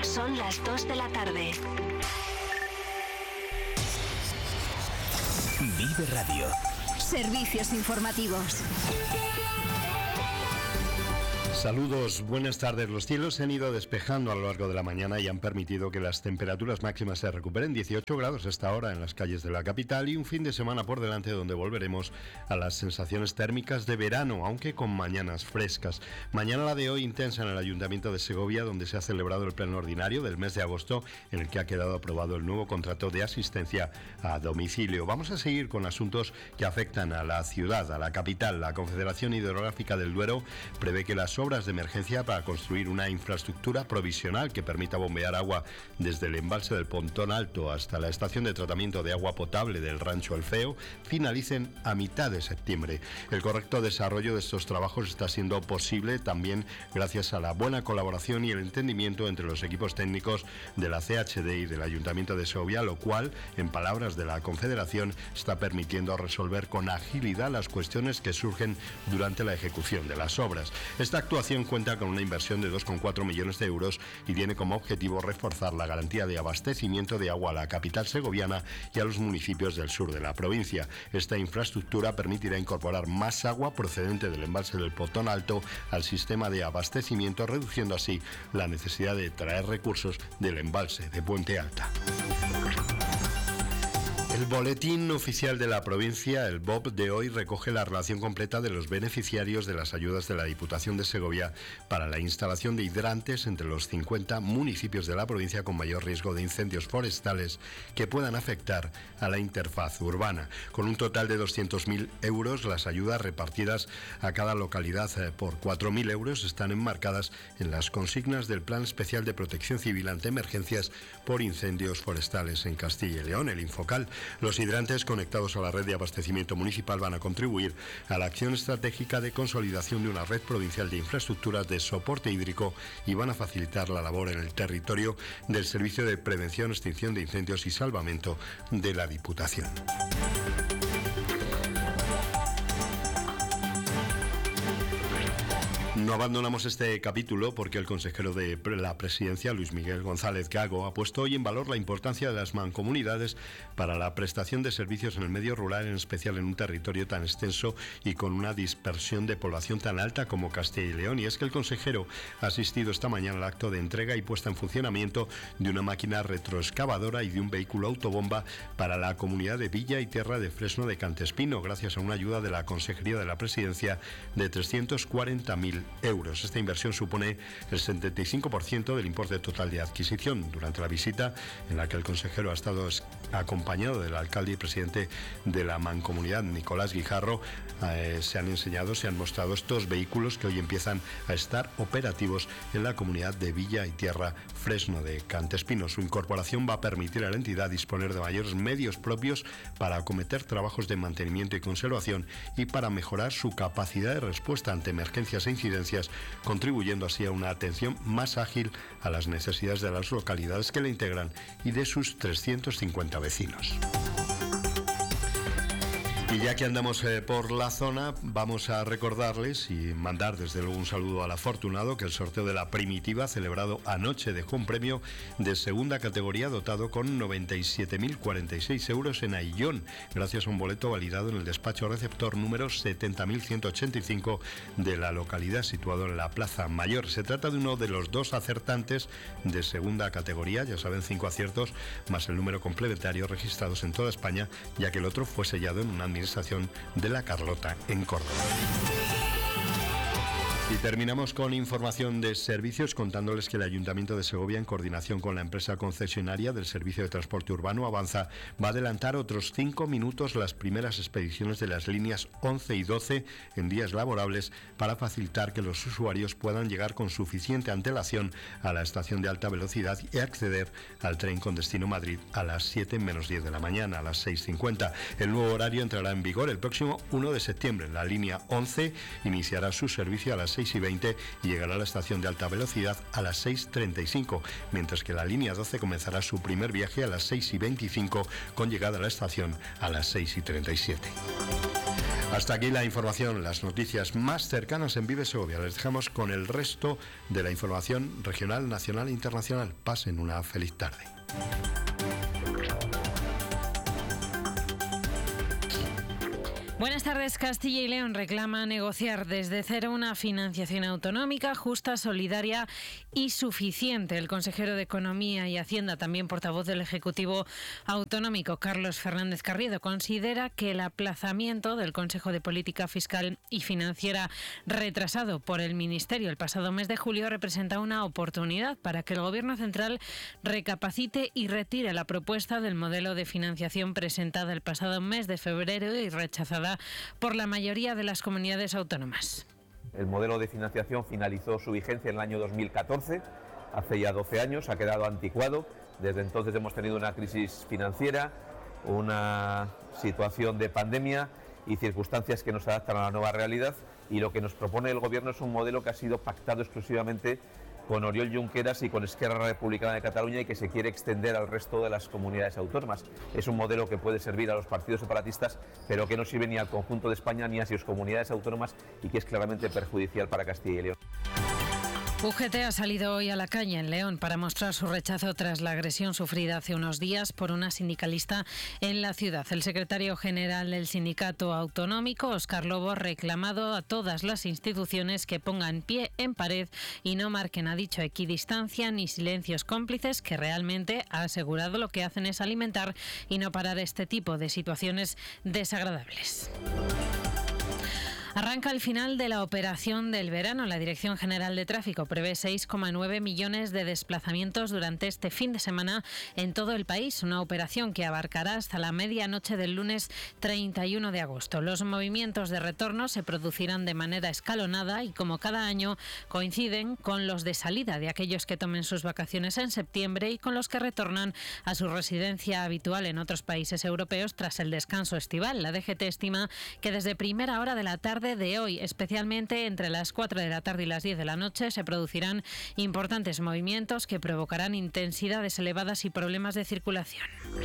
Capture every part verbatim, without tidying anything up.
Son las dos de la tarde. Vive Radio. Servicios informativos. Saludos, buenas tardes. Los cielos se han ido despejando a lo largo de la mañana y han permitido que las temperaturas máximas se recuperen. dieciocho grados hasta ahora en las calles de la capital y un fin de semana por delante donde volveremos a las sensaciones térmicas de verano, aunque con mañanas frescas. Mañana la de hoy intensa en el Ayuntamiento de Segovia, donde se ha celebrado el pleno ordinario del mes de agosto, en el que ha quedado aprobado el nuevo contrato de asistencia a domicilio. Vamos a seguir con asuntos que afectan a la ciudad, a la capital. La Confederación Hidrográfica del Duero prevé que las obras de emergencia para construir una infraestructura provisional que permita bombear agua desde el embalse del Pontón Alto hasta la estación de tratamiento de agua potable del Rancho El Feo finalicen a mitad de septiembre. El correcto desarrollo de estos trabajos está siendo posible también gracias a la buena colaboración y el entendimiento entre los equipos técnicos de la C H D y del Ayuntamiento de Segovia, lo cual, en palabras de la Confederación, está permitiendo resolver con agilidad las cuestiones que surgen durante la ejecución de las obras. Esta actuación cuenta con una inversión de dos coma cuatro millones de euros y tiene como objetivo reforzar la garantía de abastecimiento de agua a la capital segoviana y a los municipios del sur de la provincia. Esta infraestructura permitirá incorporar más agua procedente del embalse del Pontón Alto al sistema de abastecimiento, reduciendo así la necesidad de traer recursos del embalse de Puente Alta. El Boletín Oficial de la Provincia, el B O P, de hoy recoge la relación completa de los beneficiarios de las ayudas de la Diputación de Segovia para la instalación de hidrantes entre los cincuenta municipios de la provincia con mayor riesgo de incendios forestales que puedan afectar a la interfaz urbana. Con un total de doscientos mil euros, las ayudas repartidas a cada localidad por cuatro mil euros están enmarcadas en las consignas del Plan Especial de Protección Civil ante Emergencias por Incendios Forestales en Castilla y León, el Infocal. Los hidrantes conectados a la red de abastecimiento municipal van a contribuir a la acción estratégica de consolidación de una red provincial de infraestructuras de soporte hídrico y van a facilitar la labor en el territorio del Servicio de Prevención, Extinción de Incendios y Salvamento de la Diputación. No abandonamos este capítulo porque el consejero de la Presidencia, Luis Miguel González Gago, ha puesto hoy en valor la importancia de las mancomunidades para la prestación de servicios en el medio rural, en especial en un territorio tan extenso y con una dispersión de población tan alta como Castilla y León. Y es que el consejero ha asistido esta mañana al acto de entrega y puesta en funcionamiento de una máquina retroexcavadora y de un vehículo autobomba para la comunidad de Villa y Tierra de Fresno de Cantespino, gracias a una ayuda de la Consejería de la Presidencia de trescientos cuarenta mil euros. Esta inversión supone el setenta y cinco por ciento del importe total de adquisición. Durante la visita, en la que el consejero ha estado acompañado del alcalde y presidente de la mancomunidad, Nicolás Guijarro, eh, se han enseñado, se han mostrado estos vehículos que hoy empiezan a estar operativos en la comunidad de Villa y Tierra Fresno de Cantespino. Su incorporación va a permitir a la entidad disponer de mayores medios propios para acometer trabajos de mantenimiento y conservación y para mejorar su capacidad de respuesta ante emergencias e incidencias, contribuyendo así a una atención más ágil a las necesidades de las localidades que la integran y de sus trescientos cincuenta vecinos. Y ya que andamos eh, por la zona, vamos a recordarles y mandar desde luego un saludo al afortunado que el sorteo de la Primitiva celebrado anoche dejó un premio de segunda categoría dotado con noventa y siete mil cuarenta y seis euros en Aillón, gracias a un boleto validado en el despacho receptor número setenta mil ciento ochenta y cinco de la localidad, situado en la Plaza Mayor. Se trata de uno de los dos acertantes de segunda categoría, ya saben, cinco aciertos más el número complementario registrados en toda España, ya que el otro fue sellado en una administración de la Carlota en Córdoba. Y terminamos con información de servicios, contándoles que el Ayuntamiento de Segovia, en coordinación con la empresa concesionaria del Servicio de Transporte Urbano Avanza, va a adelantar otros cinco minutos las primeras expediciones de las líneas once y doce en días laborables para facilitar que los usuarios puedan llegar con suficiente antelación a la estación de alta velocidad y acceder al tren con destino Madrid a las siete menos diez de la mañana, a las seis cincuenta. El nuevo horario entrará en vigor el próximo uno de septiembre. La línea once iniciará su servicio a las seis y veinte y llegará a la estación de alta velocidad a las seis treinta y cinco, mientras que la línea doce comenzará su primer viaje a las seis y veinticinco con llegada a la estación a las seis y treinta y siete. Hasta aquí la información, las noticias más cercanas en Vive Segovia. Les dejamos con el resto de la información regional, nacional e internacional. Pasen una feliz tarde. Buenas tardes. Castilla y León reclama negociar desde cero una financiación autonómica, justa, solidaria y suficiente. El consejero de Economía y Hacienda, también portavoz del Ejecutivo Autonómico, Carlos Fernández Carriedo, considera que el aplazamiento del Consejo de Política Fiscal y Financiera retrasado por el Ministerio el pasado mes de julio representa una oportunidad para que el Gobierno central recapacite y retire la propuesta del modelo de financiación presentada el pasado mes de febrero y rechazada por la mayoría de las comunidades autónomas. El modelo de financiación finalizó su vigencia en el año dos mil catorce, hace ya doce años, ha quedado anticuado. Desde entonces hemos tenido una crisis financiera, una situación de pandemia y circunstancias que nos adaptan a la nueva realidad, y lo que nos propone el Gobierno es un modelo que ha sido pactado exclusivamente con Oriol Junqueras y con Esquerra Republicana de Cataluña y que se quiere extender al resto de las comunidades autónomas. Es un modelo que puede servir a los partidos separatistas, pero que no sirve ni al conjunto de España ni a sus comunidades autónomas y que es claramente perjudicial para Castilla y León. U G T ha salido hoy a la calle en León para mostrar su rechazo tras la agresión sufrida hace unos días por una sindicalista en la ciudad. El secretario general del sindicato autonómico, Óscar Lobo, ha reclamado a todas las instituciones que pongan pie en pared y no marquen, ha dicho, equidistancia ni silencios cómplices, que realmente ha asegurado lo que hacen es alimentar y no parar este tipo de situaciones desagradables. Arranca el final de la operación del verano. La Dirección General de Tráfico prevé seis coma nueve millones de desplazamientos durante este fin de semana en todo el país, una operación que abarcará hasta la medianoche del lunes treinta y uno de agosto. Los movimientos de retorno se producirán de manera escalonada y, como cada año, coinciden con los de salida de aquellos que tomen sus vacaciones en septiembre y con los que retornan a su residencia habitual en otros países europeos tras el descanso estival. La D G T estima que desde primera hora de la tarde de hoy, especialmente entre las cuatro de la tarde y las diez de la noche, se producirán importantes movimientos que provocarán intensidades elevadas y problemas de circulación.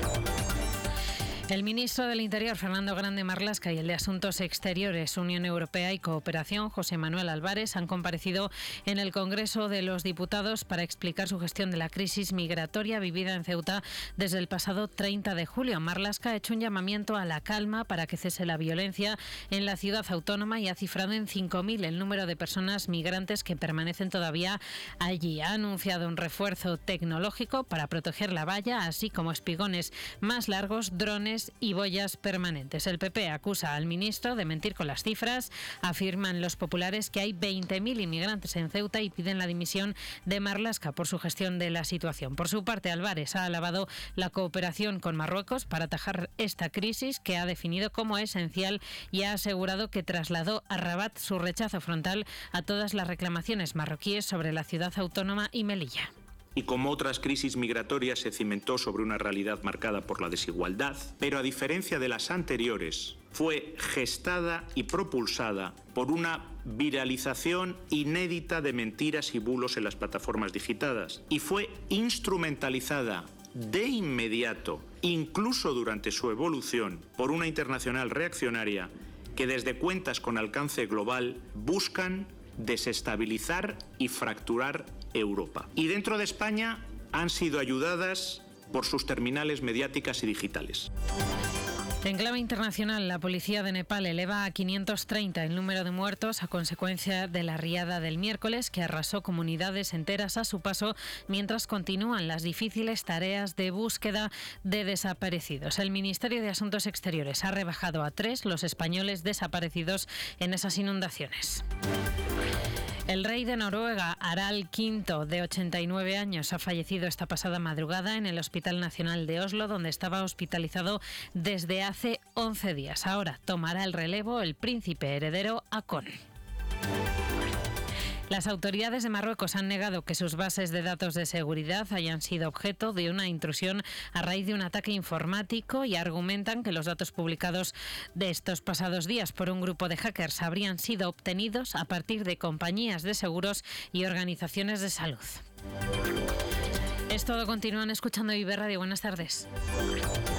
El ministro del Interior, Fernando Grande Marlaska, y el de Asuntos Exteriores, Unión Europea y Cooperación, José Manuel Álvarez, han comparecido en el Congreso de los Diputados para explicar su gestión de la crisis migratoria vivida en Ceuta desde el pasado treinta de julio. Marlaska ha hecho un llamamiento a la calma para que cese la violencia en la ciudad autónoma y ha cifrado en cinco mil el número de personas migrantes que permanecen todavía allí. Ha anunciado un refuerzo tecnológico para proteger la valla, así como espigones más largos, drones y boyas permanentes. El P P acusa al ministro de mentir con las cifras. Afirman los populares que hay veinte mil inmigrantes en Ceuta y piden la dimisión de Marlaska por su gestión de la situación. Por su parte, Álvarez ha alabado la cooperación con Marruecos para atajar esta crisis, que ha definido como esencial, y ha asegurado que trasladó a Rabat su rechazo frontal a todas las reclamaciones marroquíes sobre la ciudad autónoma y Melilla. Y como otras crisis migratorias se cimentó sobre una realidad marcada por la desigualdad, pero a diferencia de las anteriores, fue gestada y propulsada por una viralización inédita de mentiras y bulos en las plataformas digitales, y fue instrumentalizada de inmediato, incluso durante su evolución, por una internacional reaccionaria que desde cuentas con alcance global buscan desestabilizar y fracturar Europa. Y dentro de España han sido ayudadas por sus terminales mediáticas y digitales. En clave internacional, la policía de Nepal eleva a quinientos treinta el número de muertos a consecuencia de la riada del miércoles, que arrasó comunidades enteras a su paso, mientras continúan las difíciles tareas de búsqueda de desaparecidos. El Ministerio de Asuntos Exteriores ha rebajado a tres los españoles desaparecidos en esas inundaciones. El rey de Noruega, Harald quinto, de ochenta y nueve años, ha fallecido esta pasada madrugada en el Hospital Nacional de Oslo, donde estaba hospitalizado desde hace once días. Ahora tomará el relevo el príncipe heredero Haakon. Las autoridades de Marruecos han negado que sus bases de datos de seguridad hayan sido objeto de una intrusión a raíz de un ataque informático y argumentan que los datos publicados de estos pasados días por un grupo de hackers habrían sido obtenidos a partir de compañías de seguros y organizaciones de salud. Es todo. Continúan escuchando Vive Radio. Buenas tardes.